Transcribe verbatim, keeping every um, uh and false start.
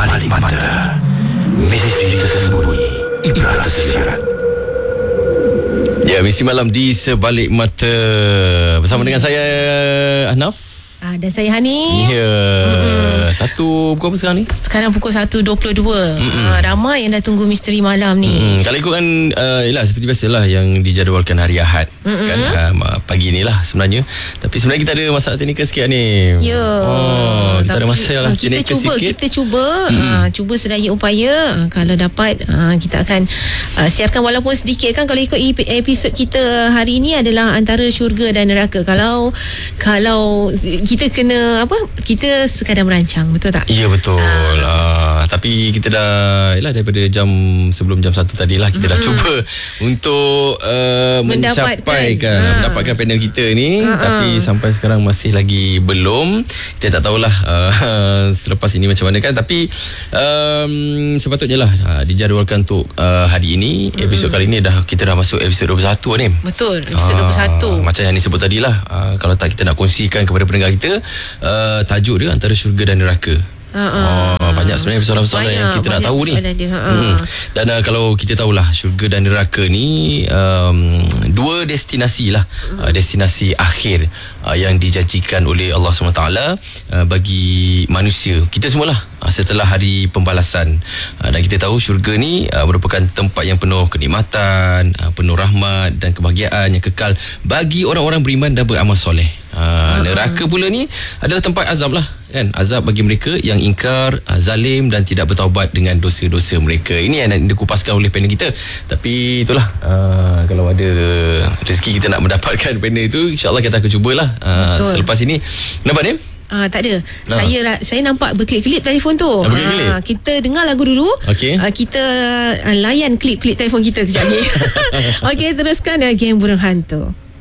Balik Mata, misteri tersembunyi, ibrah tersirat. Ya, misi malam di Sebalik Mata bersama hmm. dengan saya Ahnaf. Ah, dan saya Hani. Ya. Mm-mm. Satu pukul apa sekarang ni? Sekarang pukul satu dua puluh dua. Ah, ramai yang dah tunggu misteri malam ni. Mm-mm. Kalau ikutkan uh, yalah, seperti biasalah yang dijadualkan hari Ahad. Mm-mm. Kan uh, pagi ni lah sebenarnya. Tapi sebenarnya kita ada masalah teknikal sikit ni. Ya. Oh, kita ada masalah kita teknikal cuba, sikit. Kita cuba uh, cuba sedaya upaya. Uh, kalau dapat uh, kita akan uh, siarkan walaupun sedikit kan. Kalau ikut episod kita hari ini adalah antara syurga dan neraka. Kalau kalau kita kena apa, kita sekadar merancang, betul tak? Ya, betul. uh, Tapi kita dah yalah, daripada jam sebelum jam satu tadi lah kita mm-hmm. dah cuba untuk uh, mencapai kan, ha. mendapatkan panel kita ni, ha. tapi sampai sekarang masih lagi belum. Kita tak tahulah uh, selepas ini macam mana kan. Tapi um, sepatutnya lah uh, dijadualkan untuk uh, hari ini. mm-hmm. Episod kali ni dah kita dah masuk episod dua puluh satu ni. Betul, episod dua puluh satu. uh, Macam yang disebut tadi lah, uh, kalau tak kita nak kongsikan kepada pendengar kita, Uh, tajuk dia antara syurga dan neraka. Uh-uh. Oh, banyak sebenarnya persoalan-persoalan banyak, yang kita nak tahu ni. Dia, uh-uh. hmm. Dan uh, kalau kita tahulah syurga dan neraka ni um, dua destinasi lah, uh, destinasi akhir uh, yang dijanjikan oleh Allah subhanahu wa taala uh, bagi manusia kita semualah uh, setelah hari pembalasan. Uh, dan kita tahu syurga ni uh, merupakan tempat yang penuh kenikmatan, uh, penuh rahmat dan kebahagiaan yang kekal bagi orang-orang beriman dan beramal soleh. Ha, neraka pula ni adalah tempat azab lah kan, azab bagi mereka yang ingkar, zalim dan tidak bertaubat dengan dosa-dosa mereka. Ini yang dikupaskan oleh panel kita. Tapi itulah, uh, kalau ada rezeki kita nak mendapatkan panel itu, insyaAllah kita akan cubalah uh, selepas ini. Nampak ni? Ah, tak ada. Nah. Saya saya nampak berkelip-kelip telefon tu. Ah, berkelip-kelip. Ah, kita dengar lagu dulu. Okay. Ah, kita ah, layan klip-klip telefon kita kejap lagi. Okey, teruskan uh, Geng Burung Hantu.